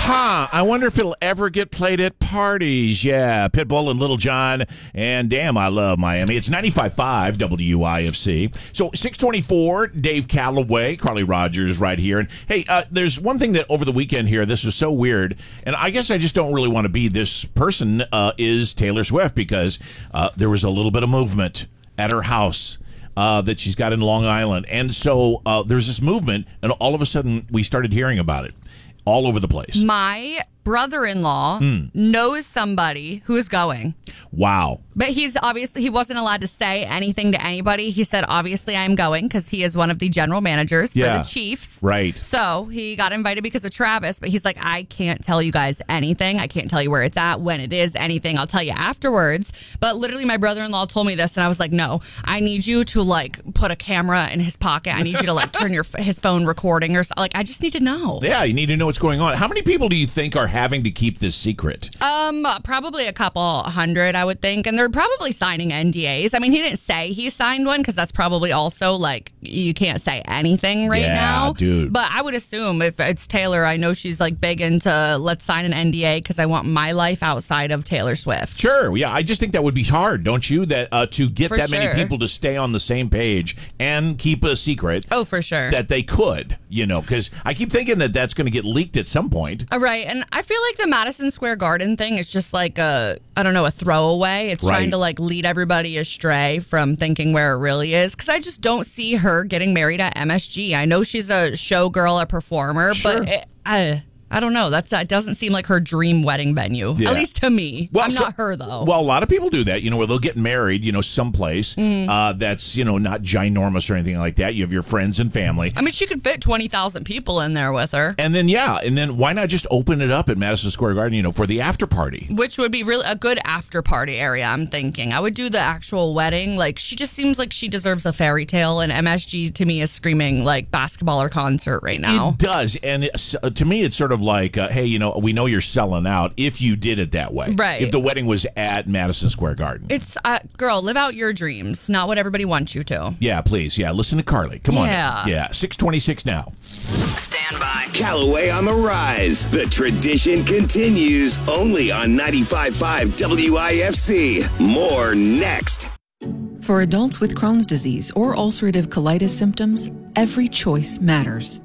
I wonder if it'll ever get played at parties. Yeah, Pitbull and Little John, and damn, I love Miami. It's 95.5 WIFC. So 624, Dave Calloway, Carly Rogers right here. And hey, there's one thing that over the weekend here, this was so weird, and I guess I just don't really want to be this person, is Taylor Swift, because there was a little bit of movement at her house that she's got in Long Island. And so there's this movement, and all of a sudden we started hearing about it all over the place. My brother-in-law knows somebody who is going. Wow. But he wasn't allowed to say anything to anybody. He said, obviously, I'm going because he is one of the general managers for the Chiefs. Right. So he got invited because of Travis, but he's like, I can't tell you guys anything. I can't tell you where it's at, when it is, anything. I'll tell you afterwards. But literally, my brother-in-law told me this, and I was like, no, I need you to, like, put a camera in his pocket. I need you to, like, turn his phone recording or something. Like, I just need to know. Yeah, you need to know what's going on. How many people do you think are having to keep this secret? Probably a couple hundred, I would think. And they're probably signing NDAs. I mean, he didn't say he signed one because that's probably also like you can't say anything right now. Dude. But I would assume if it's Taylor, I know she's like big into let's sign an NDA because I want my life outside of Taylor Swift. Sure. Yeah, I just think that would be hard, don't you? That to get that many people to stay on the same page and keep a secret. Oh, for sure. That they could, because I keep thinking that that's going to get leaked at some point. Right. And I feel like the Madison Square Garden thing is just like a throwaway. It's trying to like lead everybody astray from thinking where it really is. Because I just don't see her getting married at MSG. I know she's a showgirl, a performer, but I don't know. That doesn't seem like her dream wedding venue, at least to me. Well, I'm not her, though. Well, a lot of people do that, where they'll get married, someplace that's, not ginormous or anything like that. You have your friends and family. I mean, she could fit 20,000 people in there with her. And then why not just open it up at Madison Square Garden, for the after party? Which would be really a good after party area, I'm thinking. I would do the actual wedding. Like, she just seems like she deserves a fairy tale, and MSG to me is screaming like basketball or concert right now. It does. And to me, it's sort of like, hey, we know you're selling out if you did it that way. Right. If the wedding was at Madison Square Garden. It's, girl, live out your dreams, not what everybody wants you to. Yeah, please. Yeah, listen to Carly. Come on. Yeah, 626 now. Stand by. Calloway on the rise. The tradition continues only on 95.5 WIFC. More next. For adults with Crohn's disease or ulcerative colitis symptoms, every choice matters.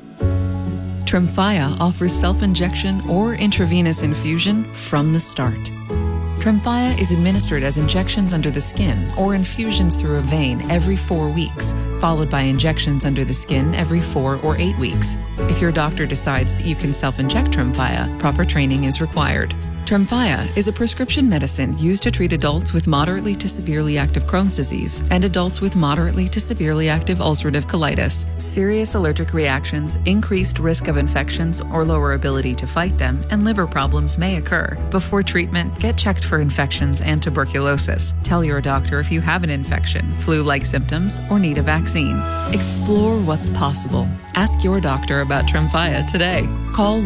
Tremfya offers self-injection or intravenous infusion from the start. Tremfya is administered as injections under the skin or infusions through a vein every 4 weeks, followed by injections under the skin every 4 or 8 weeks. If your doctor decides that you can self-inject Tremfya, proper training is required. Tremfya is a prescription medicine used to treat adults with moderately to severely active Crohn's disease and adults with moderately to severely active ulcerative colitis. Serious allergic reactions, increased risk of infections or lower ability to fight them, and liver problems may occur. Before treatment, get checked for infections and tuberculosis. Tell your doctor if you have an infection, flu-like symptoms, or need a vaccine. Explore what's possible. Ask your doctor about Tremfya today. Call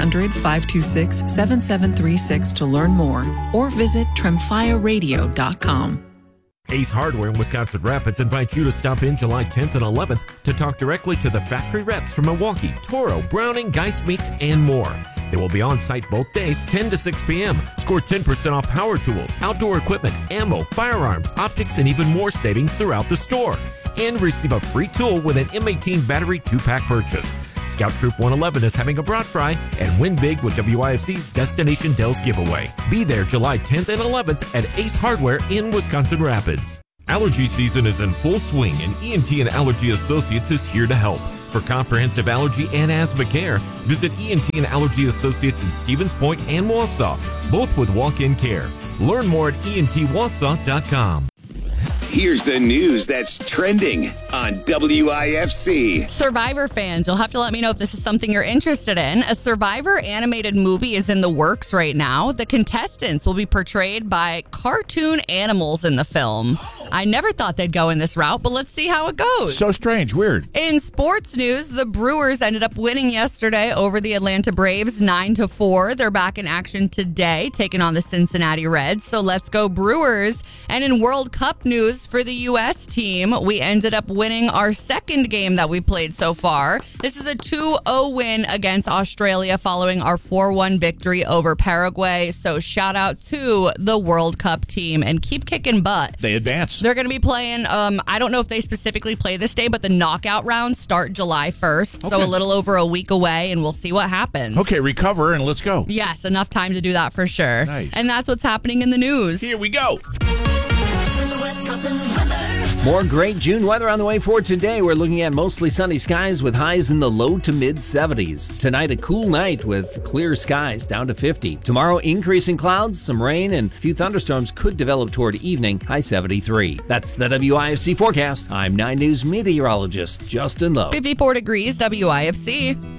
1-800-526-7736 to learn more or visit tremfyaradio.com. Ace Hardware in Wisconsin Rapids invites you to stop in July 10th and 11th to talk directly to the factory reps from Milwaukee, Toro, Browning, Geist Meats, and more. They will be on site both days, 10 to 6 p.m. Score 10% off power tools, outdoor equipment, ammo, firearms, optics, and even more savings throughout the store. And receive a free tool with an M18 battery 2-pack purchase. Scout Troop 111 is having a brat fry, and win big with WIFC's Destination Dells giveaway. Be there July 10th and 11th at Ace Hardware in Wisconsin Rapids. Allergy season is in full swing, and ENT and Allergy Associates is here to help. For comprehensive allergy and asthma care, visit ENT and Allergy Associates in Stevens Point and Wausau, both with walk-in care. Learn more at entwausau.com. Here's the news that's trending on WIFC. Survivor fans, you'll have to let me know if this is something you're interested in. A Survivor animated movie is in the works right now. The contestants will be portrayed by cartoon animals in the film. I never thought they'd go in this route, but let's see how it goes. So strange, weird. In sports news, the Brewers ended up winning yesterday over the Atlanta Braves 9-4. They're back in action today, taking on the Cincinnati Reds. So let's go Brewers. And in World Cup news for the U.S. team, we ended up winning our second game that we played so far. This is a 2-0 win against Australia following our 4-1 victory over Paraguay. So shout out to the World Cup team and keep kicking butt. They advance. They're going to be playing, I don't know if they specifically play this day, but the knockout rounds start July 1st. So a little over a week away, and we'll see what happens. Okay, recover and let's go. Yes, enough time to do that for sure. Nice. And that's what's happening in the news. Here we go. More great June weather on the way for today. We're looking at mostly sunny skies with highs in the low to mid 70s. Tonight, a cool night with clear skies down to 50. Tomorrow, increasing clouds, some rain, and a few thunderstorms could develop toward evening, high 73. That's the WIFC forecast. I'm 9 News meteorologist Justin Lowe. 54 degrees, WIFC.